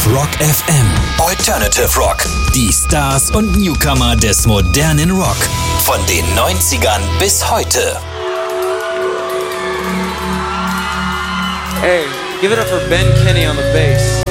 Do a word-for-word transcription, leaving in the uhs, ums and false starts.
Rock F M. Alternative Rock. Die Stars und Newcomer des modernen Rock. Von den neunzigern bis heute. Hey, give it up for Ben Kinney on the bass.